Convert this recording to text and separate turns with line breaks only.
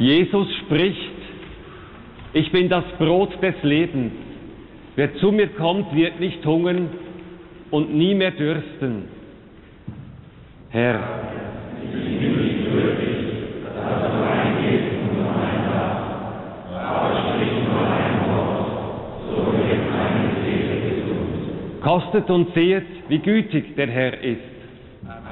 Jesus spricht: Ich bin das Brot des Lebens. Wer zu mir kommt, wird nicht hungern und nie mehr dürsten. Herr,
ich bin nicht würdig, dass du eingehst unter mein Dach, aber sprich nur ein Wort, so wird meine Seele gesund.
Kostet und sehet, wie gütig der Herr ist.